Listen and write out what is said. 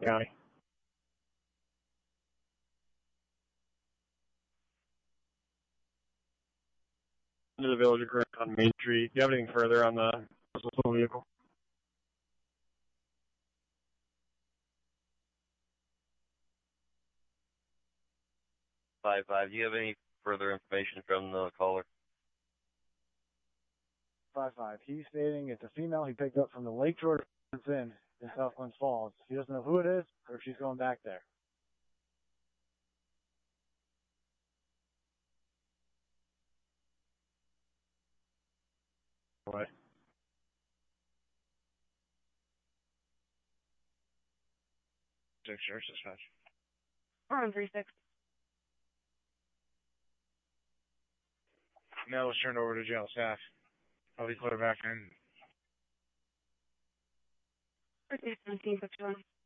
County. Into the village of Corinth on Main Street. Do you have anything further on the personal vehicle? Five. Do you have any further information from the caller? 5-5. He's stating it's a female he picked up from the Lake George Inn in South Glens Falls. He doesn't know who it is or if she's going back there. What? Six Sheriff's Dispatch. 436. Now was turned over to jail staff. I'll be clear back in. 1751.